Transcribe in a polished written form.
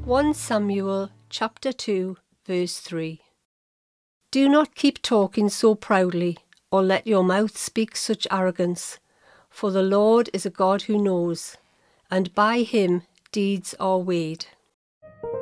1 Samuel chapter 2 verse 3. Do not keep talking so proudly, or let your mouth speak such arrogance, for the Lord is a God who knows, and by him deeds are weighed.